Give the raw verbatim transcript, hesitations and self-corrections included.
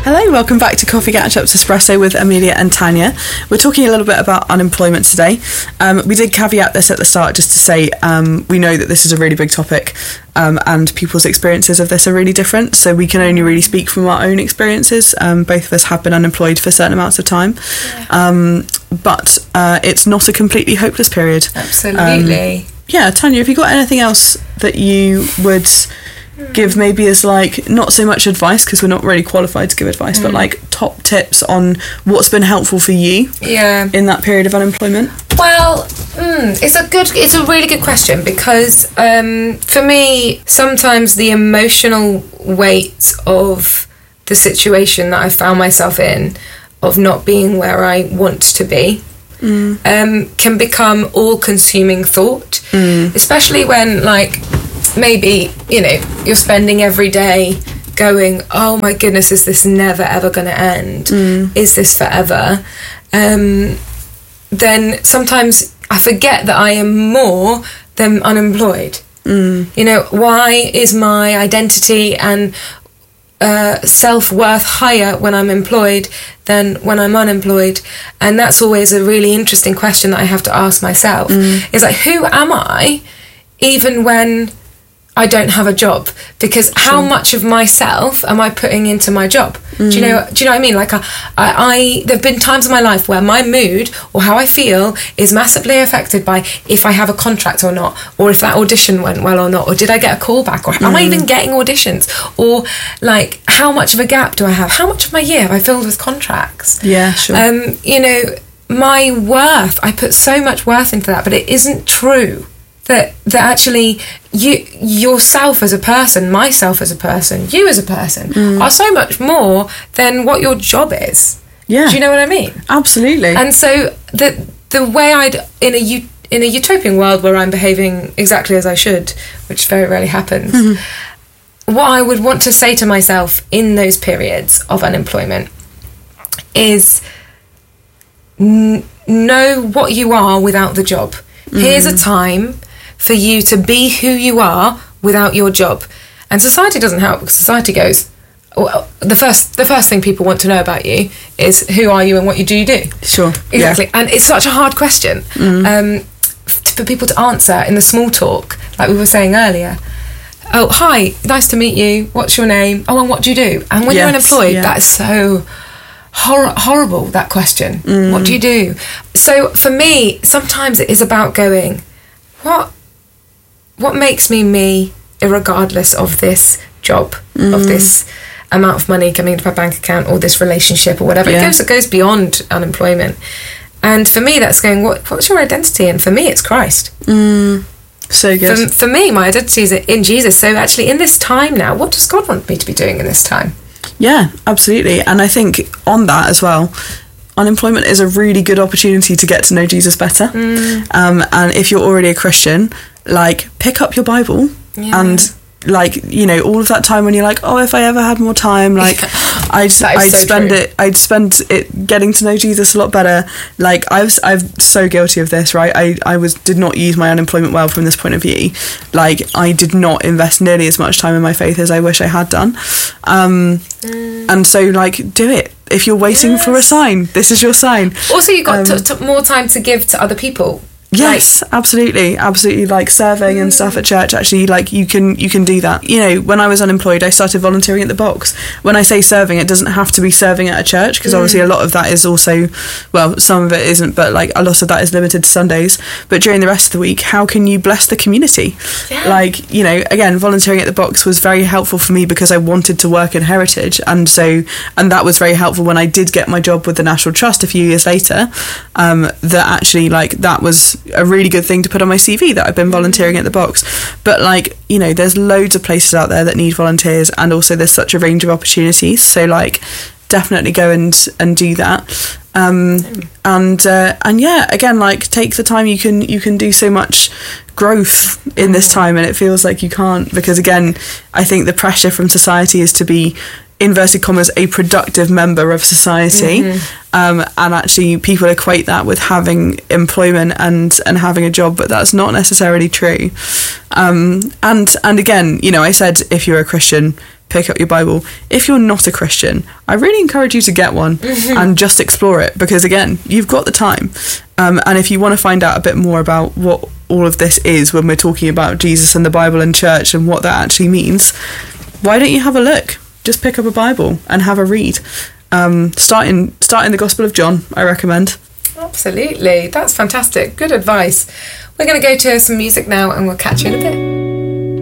Hello, welcome back to Coffee Catch Ups Espresso with Amelia and Tanya. We're talking a little bit about unemployment today. Um, we did caveat this at the start just to say um, we know that this is a really big topic um, and people's experiences of this are really different, so we can only really speak from our own experiences. Um, both of us have been unemployed for certain amounts of time, yeah. um, but uh, it's not a completely hopeless period. Absolutely. Um, yeah, Tanya, have you got anything else that you would give maybe as like not so much advice, because we're not really qualified to give advice, mm. but like top tips on what's been helpful for you yeah in that period of unemployment? Well, mm, it's a good it's a really good question, because um, for me sometimes the emotional weight of the situation that I found myself in, of not being where I want to be, mm. um, can become all-consuming thought, mm. especially when like maybe, you know, you're spending every day going, oh my goodness, is this never ever going to end? Mm. Is this forever? Um, then sometimes I forget that I am more than unemployed. Mm. You know, why is my identity and uh, self-worth higher when I'm employed than when I'm unemployed? And that's always a really interesting question that I have to ask myself. Mm. Is like, who am I even when I don't have a job? Because how sure. much of myself am I putting into my job? Mm. Do you know? Do you know what I mean? Like, I, I, there've been times in my life where my mood or how I feel is massively affected by if I have a contract or not, or if that audition went well or not, or did I get a call back, or mm. am I even getting auditions, or like how much of a gap do I have? How much of my year have I filled with contracts? Yeah, sure. Um, you know, my worth. I put so much worth into that, but it isn't true. That that actually you yourself as a person, myself as a person, you as a person mm. are so much more than what your job is. Yeah. Do you know what I mean? Absolutely. And so the the way I'd in a in a utopian world where I'm behaving exactly as I should, which very rarely happens, mm-hmm. what I would want to say to myself in those periods of unemployment is n- know what you are without the job. Mm. Here's a time for you to be who you are without your job. And society doesn't help, because society goes, well, the first the first thing people want to know about you is who are you and what you do you do. Sure. Exactly. Yeah. And it's such a hard question mm. um, for people to answer in the small talk, like we were saying earlier. Oh, hi, nice to meet you. What's your name? Oh, and what do you do? And when yes, you're unemployed, yeah. that is so hor- horrible, that question. Mm. What do you do? So for me, sometimes it is about going, what what makes me me, irregardless of this job, mm. of this amount of money coming into my bank account, or this relationship, or whatever. Yeah. It goes it goes beyond unemployment. And for me, that's going, what what's your identity? And for me, it's Christ. Mm. So good. For, for me, my identity is in Jesus. So actually, in this time now, what does God want me to be doing in this time? Yeah, absolutely. And I think on that as well, unemployment is a really good opportunity to get to know Jesus better. Mm. Um, and if you're already a Christian, like, pick up your Bible yeah. and, like, you know, all of that time when you're like, oh, if I ever had more time, like, I'd, I'd so spend true. it, I'd spend it getting to know Jesus a lot better. Like, I was, I'm so guilty of this, right? I, I was, did not use my unemployment well from this point of view. Like, I did not invest nearly as much time in my faith as I wish I had done. Um, mm. And so, like, do it. If you're waiting yes. for a sign, this is your sign. Also, you've got um, t- t- more time to give to other people. Yes, like, absolutely, absolutely. Like serving mm. and stuff at church. Actually, like you can you can do that. You know, when I was unemployed, I started volunteering at the Box. When I say serving, it doesn't have to be serving at a church, because mm. obviously a lot of that is also, well, some of it isn't, but like a lot of that is limited to Sundays. But during the rest of the week, how can you bless the community? Yeah. Like, you know, again, volunteering at the Box was very helpful for me because I wanted to work in heritage, and so and that was very helpful when I did get my job with the National Trust a few years later. Um, that actually like that was a really good thing to put on my C V, that I've been volunteering at the Box. But like, you know, there's loads of places out there that need volunteers, and also there's such a range of opportunities, so like definitely go and and do that. um and uh, and yeah, again, like take the time. You can you can do so much growth in this time, and it feels like you can't, because again, I think the pressure from society is to be, inverted commas, a productive member of society. Mm-hmm. Um, and actually people equate that with having employment and, and having a job, but that's not necessarily true. Um, and and again, you know, I said if you're a Christian, pick up your Bible. If you're not a Christian, I really encourage you to get one and just explore it, because again, you've got the time. Um, and if you want to find out a bit more about what all of this is when we're talking about Jesus and the Bible and church and what that actually means, why don't you have a look? Just pick up a Bible and have a read. Um, start in, start in the Gospel of John, I recommend. Absolutely. That's fantastic. Good advice. We're going to go to some music now and we'll catch you in a bit.